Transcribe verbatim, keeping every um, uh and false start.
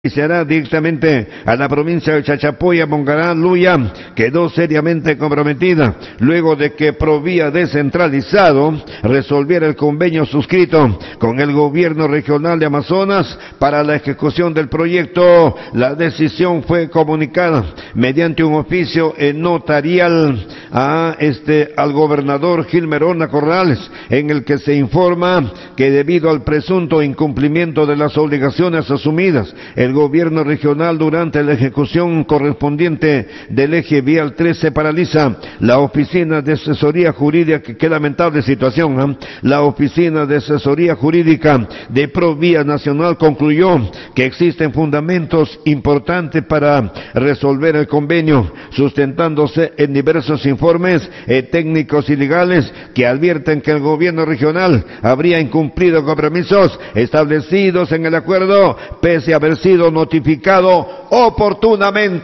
y será directamente a la provincia de Chachapoya, Moncará, Luya, quedó seriamente comprometida luego de que Provía Descentralizado resolviera el convenio suscrito con el gobierno regional de Amazonas para la ejecución del proyecto. La decisión fue comunicada mediante un oficio notarial a este al gobernador Gilmer Horna Corrales, en el que se informa que debido al presunto incumplimiento de las obligaciones asumidas, el El gobierno regional durante la ejecución correspondiente del eje vial tres se paraliza. La oficina de asesoría jurídica, qué lamentable situación, ¿eh? La oficina de asesoría jurídica de Provía Nacional concluyó que existen fundamentos importantes para resolver el convenio, sustentándose en diversos informes eh, técnicos y legales que advierten que el gobierno regional habría incumplido compromisos establecidos en el acuerdo, pese a haber sido notificado oportunamente.